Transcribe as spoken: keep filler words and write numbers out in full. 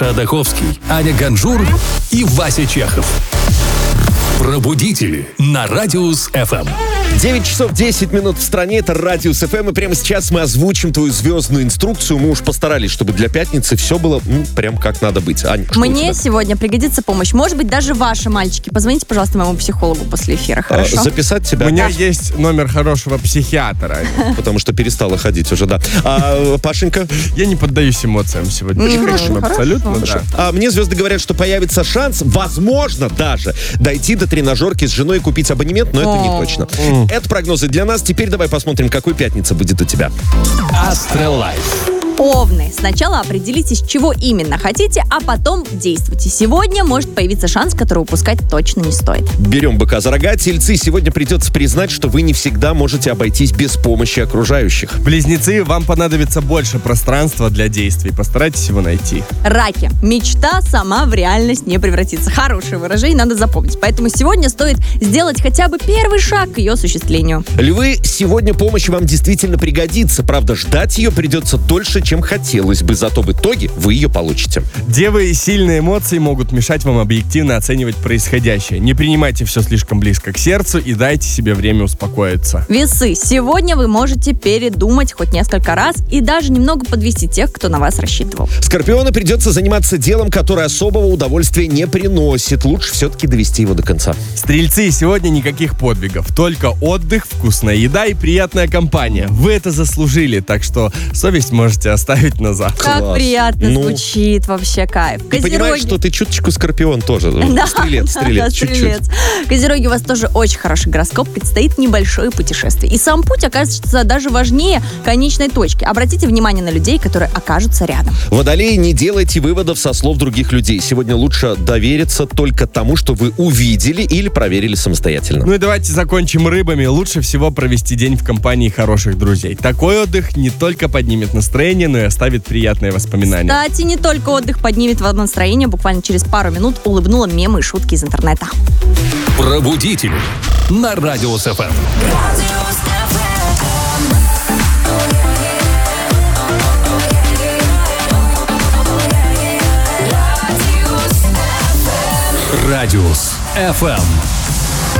Адаховский, Аня Ганжур и Вася Чехов. Пробудители на Радиус эф эм. девять часов десять минут в стране, это Радиус эф эм, и прямо сейчас мы озвучим твою звездную инструкцию. Мы уж постарались, чтобы для пятницы все было ну, прям как надо быть. Ань, что Мне сегодня пригодится помощь. Может быть, даже ваши мальчики. Позвоните, пожалуйста, моему психологу после эфира, хорошо? А, записать тебя? У меня есть номер хорошего психиатра. Потому что перестала ходить уже, да. А, Пашенька? Я не поддаюсь эмоциям сегодня. Хорошо, Абсолютно, хорошо. да. А мне звезды говорят, что появится шанс, возможно, даже дойти до тренажерки с женой и купить абонемент, но это не точно. Это прогнозы для нас. Теперь давай посмотрим, какой пятница будет у тебя. Астролайф. Овны. Сначала определитесь, чего именно хотите, а потом действуйте. Сегодня может появиться шанс, который упускать точно не стоит. Берем быка за рога. Тельцы, сегодня придется признать, что вы не всегда можете обойтись без помощи окружающих. Близнецы, вам понадобится больше пространства для действий. Постарайтесь его найти. Раки. Мечта сама в реальность не превратится. Хорошее выражение, надо запомнить. Поэтому сегодня стоит сделать хотя бы первый шаг к ее осуществлению. Львы, сегодня помощь вам действительно пригодится. Правда, ждать ее придется дольше, чем хотелось бы. Зато в итоге вы ее получите. Девы, сильные эмоции могут мешать вам объективно оценивать происходящее. Не принимайте все слишком близко к сердцу и дайте себе время успокоиться. Весы. Сегодня вы можете передумать хоть несколько раз и даже немного подвести тех, кто на вас рассчитывал. Скорпионы, придется заниматься делом, которое особого удовольствия не приносит. Лучше все-таки довести его до конца. Стрельцы, сегодня никаких подвигов. Только отдых, вкусная еда и приятная компания. Вы это заслужили, так что совесть можете оставить назад. Как Класс. приятно Ну. звучит, вообще кайф. Ты понимаешь, что ты чуточку скорпион тоже. Да, Стрелец, да, стрелец, да, чуть-чуть. стрелец. Козероги, у вас тоже очень хороший гороскоп. Предстоит небольшое путешествие. И сам путь окажется даже важнее конечной точки. Обратите внимание на людей, которые окажутся рядом. Водолеи, не делайте выводов со слов других людей. Сегодня лучше довериться только тому, что вы увидели или проверили самостоятельно. Ну и давайте закончим рыбами. Лучше всего провести день в компании хороших друзей. Такой отдых не только поднимет настроение, но и оставит приятные воспоминания. Кстати, не только отдых поднимет вам настроение. Буквально через пару минут улыбнула мемы и шутки из интернета. Пробудители на Радиус эф эм. Радиус эф эм.